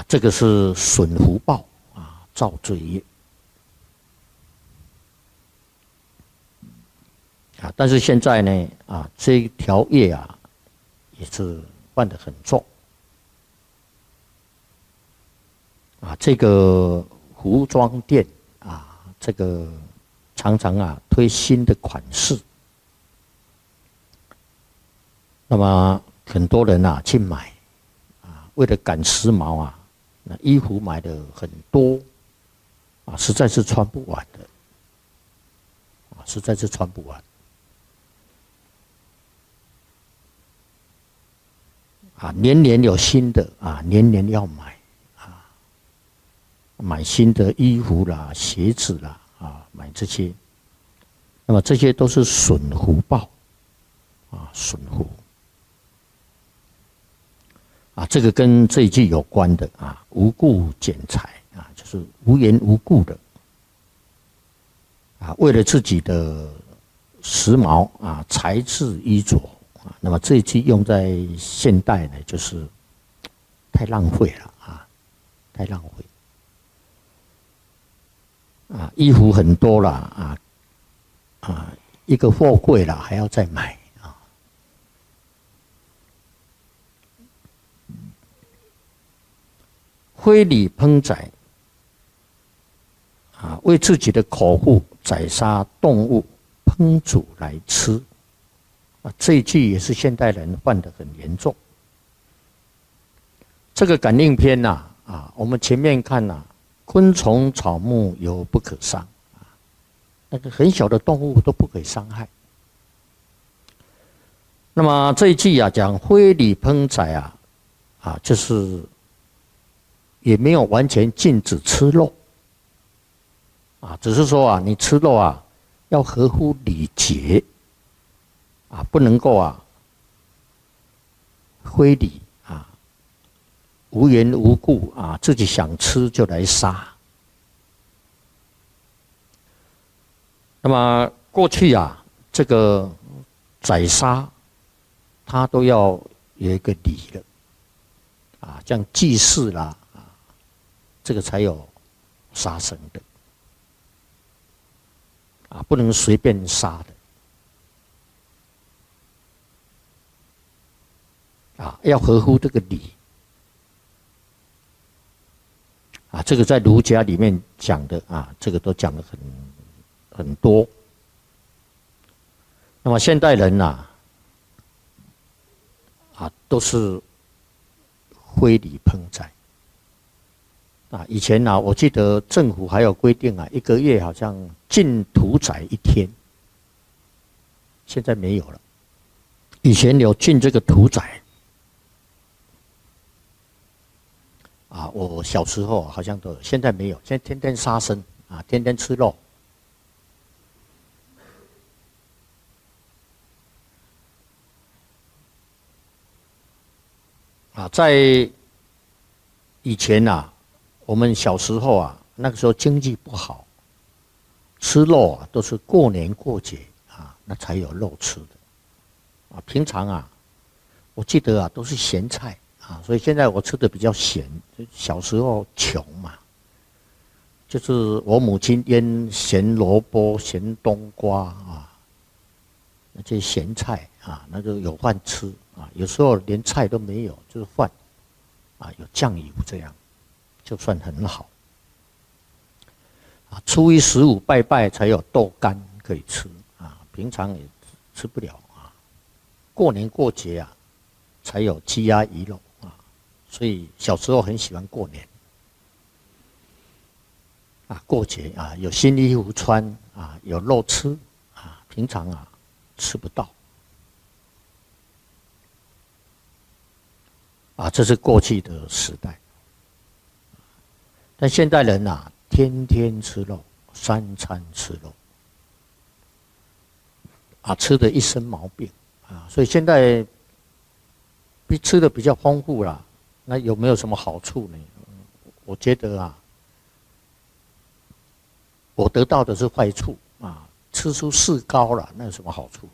这个是损福报造罪业但是现在呢这一条业也是犯得很重这个服装店这个常常推新的款式，那么很多人去买为了赶时髦那衣服买的很多实在是穿不完的实在是穿不完年年有新的年年要买买新的衣服啦、鞋子啦买这些，那么这些都是损福报损福这个跟这一句有关的无故剪裁就是无缘无故的为了自己的时髦材质衣着那么这一句用在现代呢，就是太浪费了太浪费衣服很多了一个货柜了还要再买非礼烹宰为自己的口腹宰杀动物烹煮来吃这一句也是现代人犯得很严重。这个感应篇我们前面看昆虫草木有不可伤那个很小的动物都不可以伤害。那么这一句讲非礼烹宰就是也没有完全禁止吃肉只是说你吃肉要合乎礼节不能够非礼无缘无故自己想吃就来杀。那么过去这个宰杀它都要有一个礼了像祭祀啦这个才有杀生的不能随便杀的要合乎这个礼这个在儒家里面讲的这个都讲得很多。那么现代人都是非礼烹宰以前我记得政府还有规定一个月好像禁屠宰1天，现在没有了。以前有禁这个屠宰我小时候好像都有，现在没有，现在天天杀生天天吃肉。在以前我们小时候那个时候经济不好，吃肉都是过年过节那才有肉吃的平常我记得都是咸菜所以现在我吃的比较咸。小时候穷嘛，就是我母亲腌咸萝卜、咸冬瓜那些咸菜那就有饭吃有时候连菜都没有，就是饭有酱油，这样就算很好初一十五拜拜才有豆干可以吃平常也吃不了过年过节才有鸡鸭鱼肉所以小时候很喜欢过年过节有新衣服穿有肉吃平常吃不到这是过去的时代。但现代人天天吃肉，3餐吃肉吃得一身毛病所以现在吃的比较丰富了。那有没有什么好处呢？我觉得我得到的是坏处吃出四高了，那有什么好处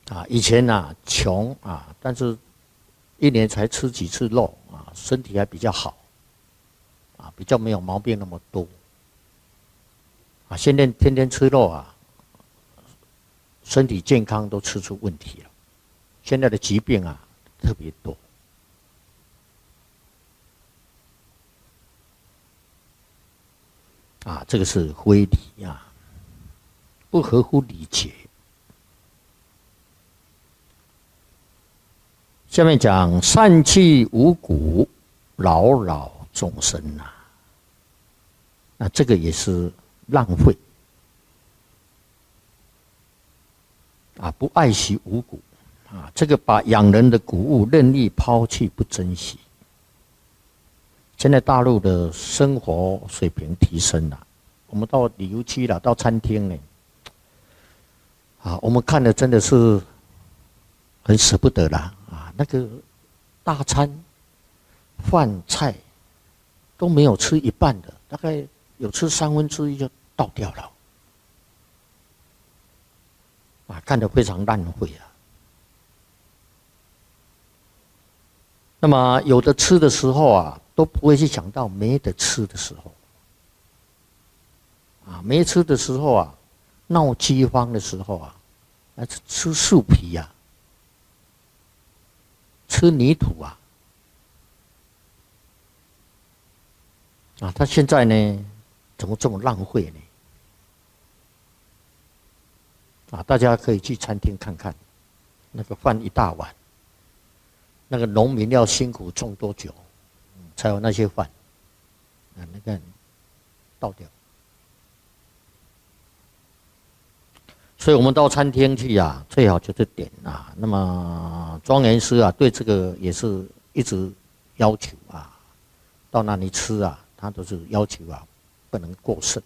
以前穷但是一年才吃几次肉身体还比较好比较没有毛病那么多现在天天吃肉身体健康都吃出问题了。现在的疾病特别多这个是非礼不合乎礼节。下面讲疝气五谷，扰扰众生这个也是浪费不爱惜五谷这个把养人的谷物任意抛弃，不珍惜。现在大陆的生活水平提升了，我们到旅游区了，到餐厅呢我们看的真的是很舍不得啦那个大餐饭菜都没有吃一半的，大概有吃1/3就倒掉了看得非常浪费那么有的吃的时候都不会去想到没得吃的时候没吃的时候闹饥荒的时候吃树皮吃泥土他现在呢怎么这么浪费呢大家可以去餐厅看看，那个饭一大碗，那个农民要辛苦种多久才有那些饭那个倒掉。所以我们到餐厅去最好就是点那么庄严师对这个也是一直要求到那里吃他都是要求不能过剩。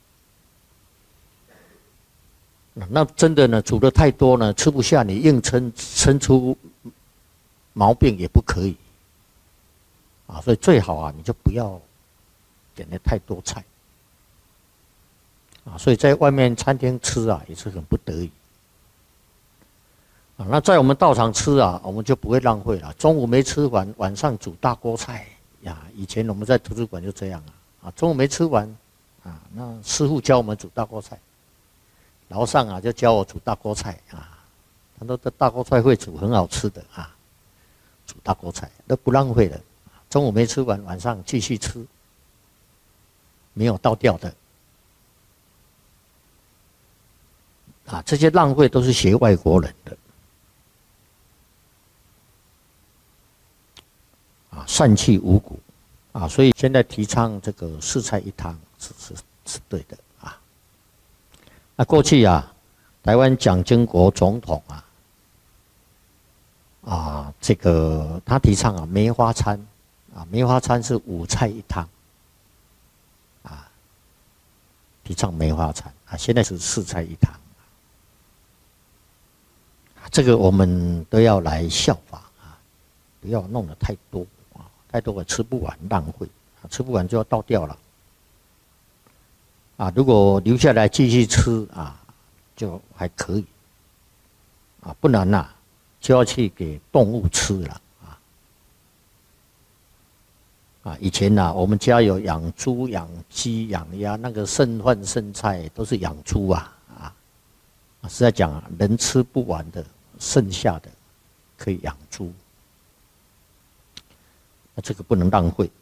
那真的呢，煮的太多呢，吃不下，你硬撑出毛病也不可以所以最好你就不要点的太多菜所以在外面餐厅吃也是很不得已那在我们道场吃我们就不会浪费了。中午没吃完，晚上煮大锅菜以前我们在图书馆就这样中午没吃完那师父教我们煮大锅菜，楼上就教我煮大锅菜他说这大锅菜会煮，很好吃的煮大锅菜都不浪费了。中午没吃完，晚上继续吃，没有倒掉的这些浪费都是学外国人的疝气五谷所以现在提倡这个4菜1汤是对的过去台湾蒋经国总统这个他提倡梅花餐梅花餐是5菜1汤提倡梅花餐现在是4菜1汤这个我们都要来效法不要弄得太多太多了吃不完浪费吃不完就要倒掉了如果留下来继续吃就还可以不然就要去给动物吃了以前我们家有养猪养鸡养鸭，那个剩饭剩菜都是养猪是在讲人吃不完的剩下的可以养猪这个不能浪费。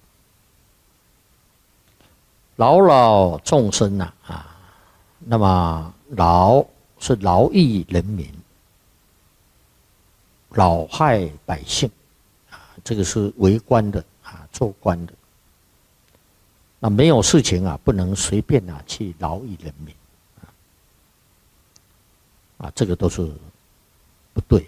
扰扰众生那么扰是劳役人民，扰害百姓这个是为官的做官的那没有事情不能随便去劳役人民这个都是不对的。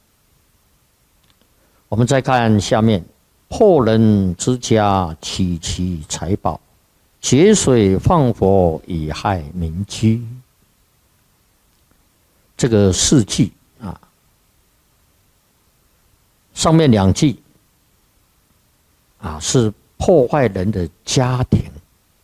我们再看下面，破人之家，取其财宝，决水放火，以害民居。这个4句上面2句是破坏人的家庭